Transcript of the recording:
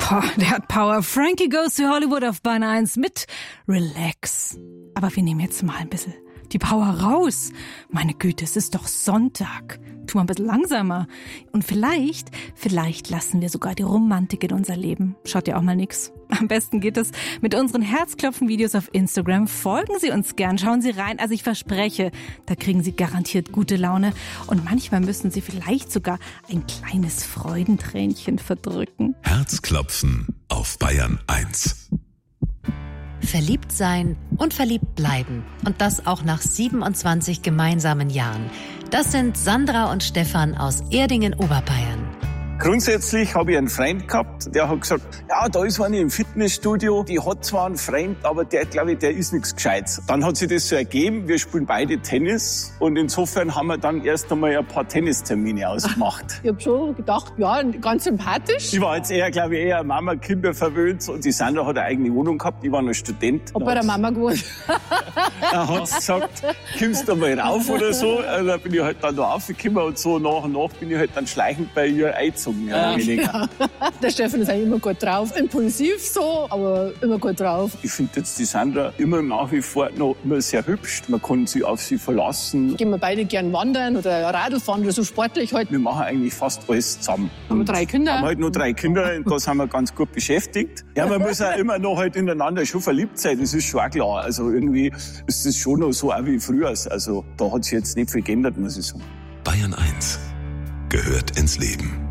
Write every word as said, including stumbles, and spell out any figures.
Boah, der hat Power. Frankie Goes to Hollywood auf Bahn eins mit Relax. Aber wir nehmen jetzt mal ein bisschen die Power raus. Meine Güte, es ist doch Sonntag. Tu mal ein bisschen langsamer. Und vielleicht, vielleicht lassen wir sogar die Romantik in unser Leben. Schaut ja auch mal nix. Am besten geht es mit unseren Herzklopfen-Videos auf Instagram. Folgen Sie uns gern, schauen Sie rein. Also ich verspreche, da kriegen Sie garantiert gute Laune. Und manchmal müssen Sie vielleicht sogar ein kleines Freudentränchen verdrücken. Herzklopfen auf Bayern eins. Verliebt sein und verliebt bleiben. Und das auch nach siebenundzwanzig gemeinsamen Jahren. Das sind Sandra und Stefan aus Erdingen-Oberbayern. Grundsätzlich habe ich einen Freund gehabt, der hat gesagt, ja, da ist eine im Fitnessstudio, die hat zwar einen Freund, aber der, glaube ich, der ist nichts Gescheites. Dann hat sich das so ergeben, wir spielen beide Tennis und insofern haben wir dann erst einmal ein paar Tennistermine ausgemacht. Ich habe schon gedacht, ja, ganz sympathisch. Ich war jetzt eher, glaube ich, eher Mama, Kinder verwöhnt und die Sandra hat eine eigene Wohnung gehabt, ich war noch Student. Hab bei der Mama gewohnt. Er hat gesagt, kommst du mal rauf oder so, also da bin ich halt dann da raufgekommen und so nach und nach bin ich halt dann schleichend bei ihr eingezogen. Ja, ja. Der Stefan ist eigentlich immer gut drauf. Impulsiv so, aber immer gut drauf. Ich finde jetzt die Sandra immer nach wie vor noch immer sehr hübsch. Man kann sich auf sie verlassen. Gehen wir beide gern wandern oder Radl fahren oder so sportlich halt. Wir machen eigentlich fast alles zusammen. Haben wir drei Kinder? Haben halt nur drei Kinder und da sind wir ganz gut beschäftigt. Ja, man muss auch immer noch halt ineinander schon verliebt sein, das ist schon auch klar. Also irgendwie ist das schon noch so auch wie früher. Also da hat sich jetzt nicht viel geändert, muss ich sagen. Bayern eins gehört ins Leben.